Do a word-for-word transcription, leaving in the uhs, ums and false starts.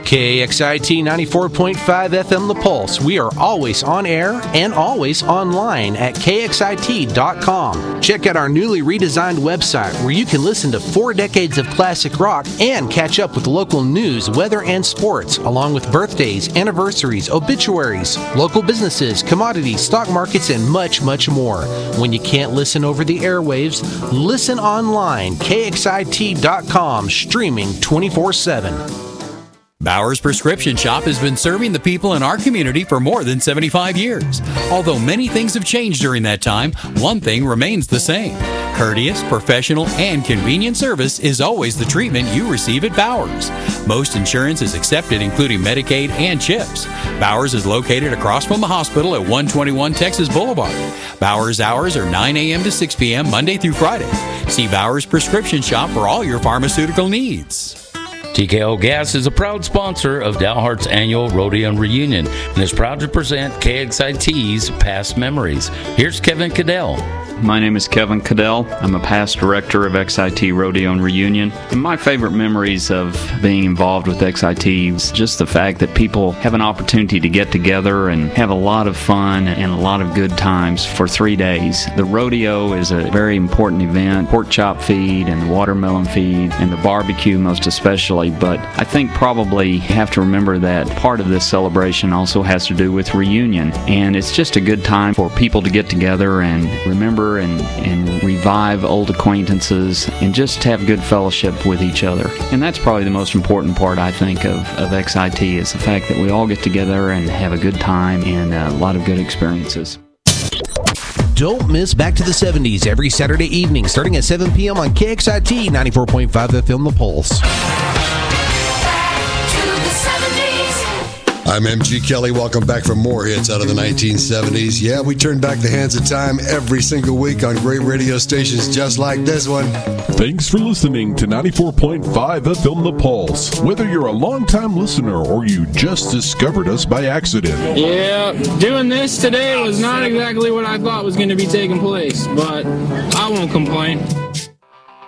K X I T ninety-four point five F M The Pulse. We are always on air and always online at K X I T dot com. Check out our newly redesigned website where you can listen to four decades of classic rock and catch up with local news, weather, and sports, along with birthdays, anniversaries, obituaries, local businesses, commodities, stock markets, and much, much more. When you can't listen over the airwaves, listen online, K X I T dot com, streaming twenty-four seven. Bowers Prescription Shop has been serving the people in our community for more than seventy-five years. Although many things have changed during that time, one thing remains the same. Courteous, professional, and convenient service is always the treatment you receive at Bowers. Most insurance is accepted, including Medicaid and CHIPS. Bowers is located across from the hospital at one twenty-one Texas Boulevard. Bowers hours are nine a.m. to six p.m. Monday through Friday. See Bowers Prescription Shop for all your pharmaceutical needs. T K O Gas is a proud sponsor of Dalhart's annual Rodeo Reunion and is proud to present K X I T's Past Memories. Here's Kevin Cadell. My name is Kevin Cadell. I'm a past director of X I T Rodeo and Reunion. And my favorite memories of being involved with X I T is just the fact that people have an opportunity to get together and have a lot of fun and a lot of good times for three days. The rodeo is a very important event, pork chop feed and watermelon feed and the barbecue most especially. But I think probably you have to remember that part of this celebration also has to do with reunion. And it's just a good time for people to get together and remember And, and revive old acquaintances and just have good fellowship with each other. And that's probably the most important part, I think, of, of X I T is the fact that we all get together and have a good time and a lot of good experiences. Don't miss Back to the seventies every Saturday evening starting at seven p.m. on K X I T ninety-four point five F M The Pulse. I'm M G Kelly. Welcome back for more hits out of the nineteen seventies. Yeah, we turn back the hands of time every single week on great radio stations just like this one. Thanks for listening to ninety-four point five F M The Pulse. Whether you're a longtime listener or you just discovered us by accident. Yeah, doing this today was not exactly what I thought was going to be taking place, but I won't complain.